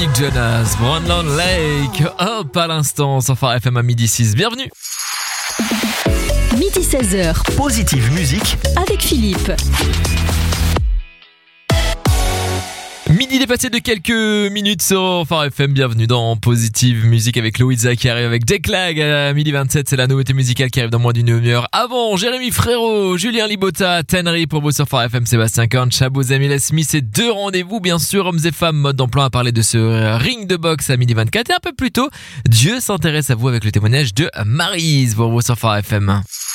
Jonas, Brundtland Lake, hop à l'instant, sur Phare FM à midi 6, bienvenue. Midi 16h, Positive Musique avec Philippe. Midi dépassé de quelques minutes sur Phare FM, bienvenue dans Positive Musique avec Louisa qui arrive avec Declag à midi 27, c'est la nouveauté musicale qui arrive dans moins d'une demi-heure. Avant, Jérémy Frérot, Julien Libota, Tenry pour vous sur Phare FM, Sébastien Korn, Chabot, Emile Smith et deux rendez-vous, bien sûr, hommes et femmes, mode d'emploi à parler de ce ring de boxe à midi 24 et un peu plus tôt, Dieu s'intéresse à vous avec le témoignage de Maryse pour vous sur Phare FM.